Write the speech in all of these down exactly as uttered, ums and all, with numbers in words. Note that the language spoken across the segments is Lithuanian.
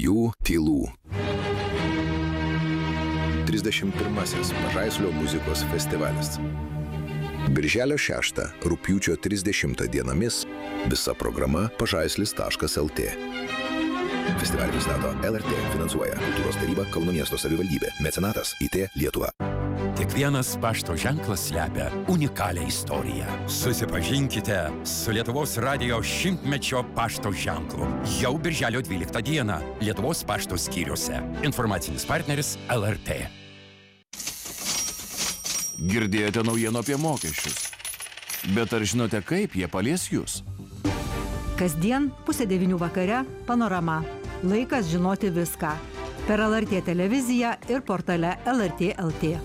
Trijų tylų. trisdešimt pirmasis Pažaislio muzikos festivalis. Birželio šeštą, rugpjūčio trisdešimtą dienomis visa programa pažaislis taškas el tė. Festivalį pristato el er tė, finansuoja Kultūros taryba, Kauno miesto savivaldybė, mecenatas I T Lietuva. Kiekvienas pašto ženklas slepia unikalią istoriją. Susipažinkite su Lietuvos radijo šimtmečio pašto ženklu. Jau birželio dvyliktą dieną Lietuvos pašto skyriuose. Informacinis partneris el er tė. Girdėjote naujienų apie mokesčius. Bet ar žinote, kaip jie palies jūs? Kasdien pusę devynių vakare Panorama. Laikas žinoti viską. Per el er tė televiziją ir portale el er tė taškas el tė.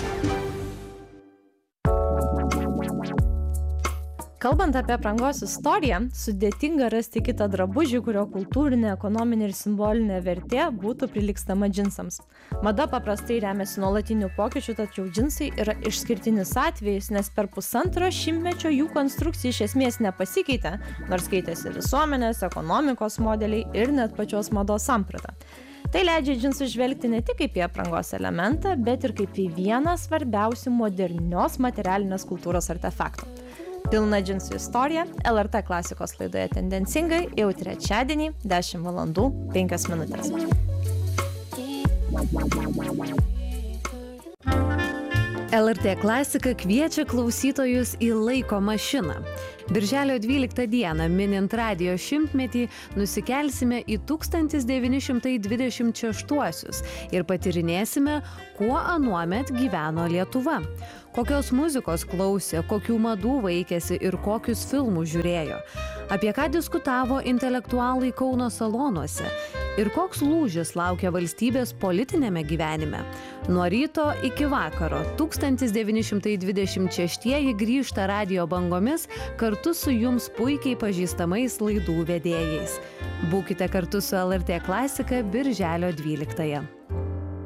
Kalbant apie aprangos istoriją, sudėtinga rasti kitą drabužį, kurio kultūrinė, ekonominė ir simbolinė vertė būtų prilygstama džinsams. Mada paprastai remiasi nuolatinių pokyčių, tačiau džinsai yra išskirtinis atvejis, nes per pusantro šimtmečio jų konstrukcija iš esmės nepasikeitė, nors keitėsi visuomenės, ekonomikos modeliai ir net pačios mados samprata. Tai leidžia džinsus žvelgti ne tik kaip į aprangos elementą, bet ir kaip į vieną svarbiausių modernios materialinės kultūros artefaktų. Pilna džinsų istorija el er tė klasikos laidoje Tendencingai jau trečiadienį dešimt valandų penkios minutės. el er tė klasika kviečia klausytojus į laiko mašiną. Birželio dvyliktą dieną, minint radijo šimtmetį, nusikelsime į tūkstantis devyni šimtai dvidešimt šeštuosius ir patyrinėsime, kuo anuomet gyveno Lietuva. Kokios muzikos klausė, kokių madų vaikėsi ir kokius filmus žiūrėjo. Apie ką diskutavo intelektualai Kauno salonuose. Ir koks lūžis laukia valstybės politinėme gyvenime. Nuo ryto iki vakaro tūkstantis devyni šimtai dvidešimt šeštieji grįžta radijo bangomis kartu su jums puikiai pažįstamais laidų vedėjais. Būkite kartu su el er tė klasika birželio dvyliktąją.